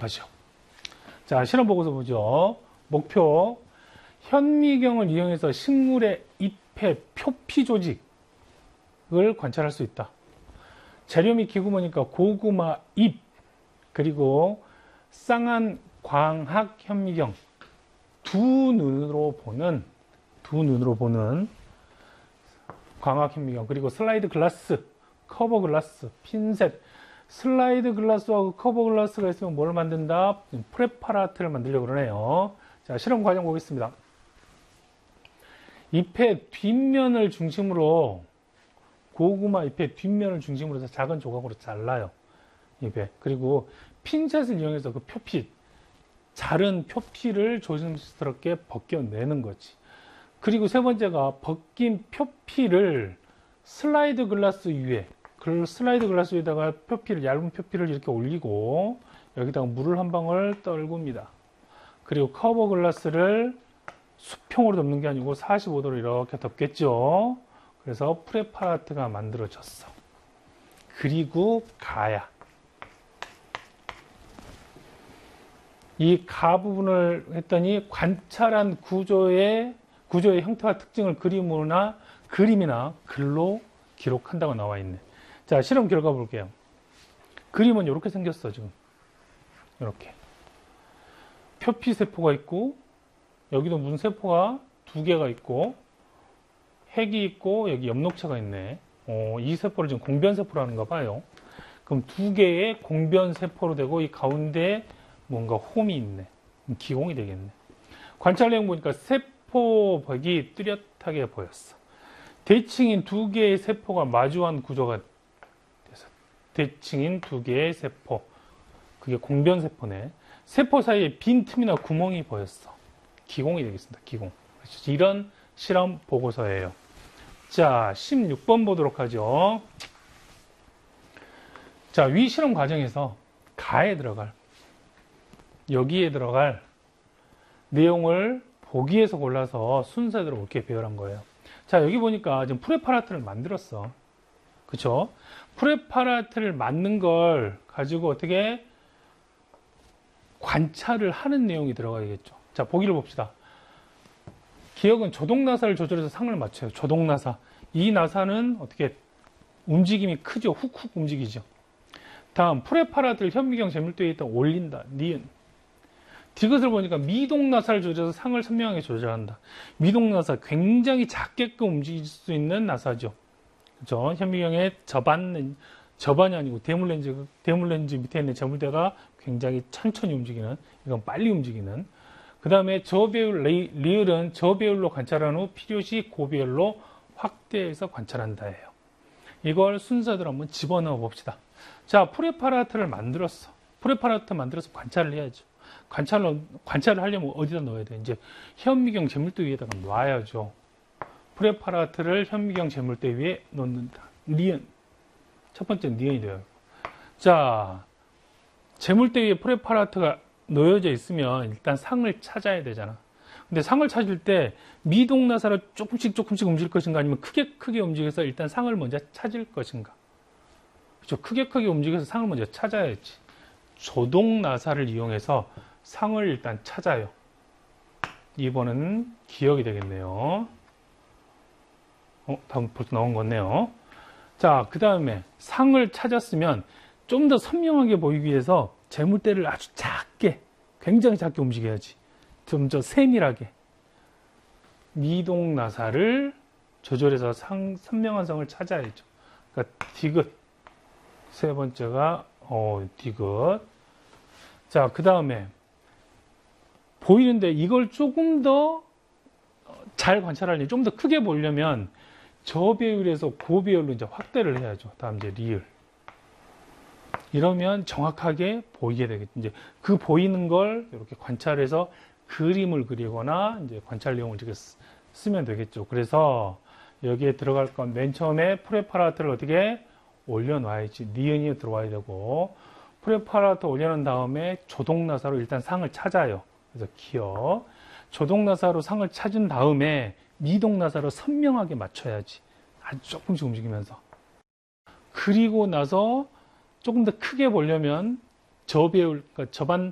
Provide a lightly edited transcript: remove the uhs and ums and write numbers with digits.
답하죠. 자, 실험 보고서 보죠. 목표, 현미경을 이용해서 식물의 잎의 표피 조직을 관찰할 수 있다. 재료 및 기구 보니까 고구마 잎, 그리고 쌍안 광학 현미경, 두 눈으로 보는 광학 현미경, 그리고 슬라이드 글라스, 커버 글라스, 핀셋. 슬라이드 글라스와 커버 글라스가 있으면 뭘 만든다? 프레파라트를 만들려고 그러네요. 자, 실험 과정 보겠습니다. 잎의 뒷면을 중심으로, 고구마 잎의 뒷면을 중심으로 해서 작은 조각으로 잘라요. 잎에. 그리고 핀셋을 이용해서 그 표피, 자른 표피를 조심스럽게 벗겨내는 거지. 그리고 세 번째가 벗긴 표피를 슬라이드 글라스 위에, 슬라이드 글라스 위에다가 표피를, 얇은 표피를 이렇게 올리고 여기다가 물을 한 방울 떨굽니다. 그리고 커버 글라스를 수평으로 덮는 게 아니고 45도로 이렇게 덮겠죠. 그래서 프레파라트가 만들어졌어. 그리고 가야. 이 가 부분을 했더니 관찰한 구조의 형태와 특징을 그림이나 글로 기록한다고 나와 있네. 자, 실험 결과 볼게요. 그림은 이렇게 생겼어, 지금. 이렇게. 표피 세포가 있고, 여기도 무슨 세포가 두 개가 있고, 핵이 있고, 여기 엽록체가 있네. 이 세포를 지금 공변세포라는가 봐요. 그럼 두 개의 공변세포로 되고, 이 가운데에 뭔가 홈이 있네. 기공이 되겠네. 관찰 내용 보니까 세포벽이 뚜렷하게 보였어. 대칭인 두 개의 세포가 마주한 구조가 돼서, 대칭인 두 개의 세포, 그게 공변세포네. 세포 사이에 빈 틈이나 구멍이 보였어. 기공이 되겠습니다. 기공. 이런 실험 보고서예요. 자, 16번 보도록 하죠. 자, 위 실험 과정에서 여기에 들어갈 내용을 보기에서 골라서 순서대로 이렇게 배열한 거예요. 자, 여기 보니까 지금 프레파라트를 만들었어. 그쵸? 프레파라트를 만든 걸 가지고 어떻게 관찰을 하는 내용이 들어가야겠죠. 자, 보기를 봅시다. 기억은 조동나사를 조절해서 상을 맞춰요. 조동나사. 이 나사는 어떻게 움직임이 크죠. 훅훅 움직이죠. 다음, 프레파라트를 현미경 재물대에 있다 올린다. 니은. 디귿을 보니까 미동나사를 조절해서 상을 선명하게 조절한다. 미동나사, 굉장히 작게끔 움직일 수 있는 나사죠. 그죠? 현미경의 저반이 아니고 대물렌즈 밑에 있는 재물대가 굉장히 천천히 움직이는, 이건 빨리 움직이는. 그 다음에 저배율, 리을은 저배율로 관찰한 후 필요시 고배율로 확대해서 관찰한다예요. 이걸 순서대로 한번 집어넣어 봅시다. 자, 프레파라트를 만들었어. 프레파라트 만들어서 관찰을 해야죠. 관찰을 하려면 어디다 넣어야 돼? 이제 현미경 재물대 위에다가 놔야죠. 프레파라트를 현미경 재물대 위에 놓는다. 니은. 첫 번째 니은이 돼요. 자, 재물대 위에 프레파라트가 놓여져 있으면 일단 상을 찾아야 되잖아. 근데 상을 찾을 때 미동나사로 조금씩 움직일 것인가, 아니면 크게 움직여서 일단 상을 먼저 찾을 것인가. 그렇죠? 크게 움직여서 상을 먼저 찾아야지. 조동나사를 이용해서 상을 일단 찾아요. 2번은 기억이 되겠네요. 다음 벌써 나온 거네요. 자, 그 다음에 상을 찾았으면 좀 더 선명하게 보이기 위해서 재물대를 아주 작게, 굉장히 작게 움직여야지. 좀 더 세밀하게. 미동나사를 조절해서 선명한 상을 찾아야죠. 그러니까 디귿. 세 번째가 디귿. 자, 그 다음에 보이는데 이걸 조금 더 잘 관찰하려면, 좀 더 크게 보려면 저배율에서 고배율로 이제 확대를 해야죠. 다음 이제 리을. 이러면 정확하게 보이게 되겠죠. 이제 그 보이는 걸 이렇게 관찰해서 그림을 그리거나 이제 관찰 내용을 이렇게 쓰면 되겠죠. 그래서 여기에 들어갈 건 맨 처음에 프레파라트를 어떻게 올려놔야지. 니은이 들어와야 되고, 프레파라트 올려놓은 다음에 조동나사로 일단 상을 찾아요. 그래서 기억. 조동나사로 상을 찾은 다음에 미동나사로 선명하게 맞춰야지. 아주 조금씩 움직이면서. 그리고 나서 조금 더 크게 보려면 저배율, 그러니까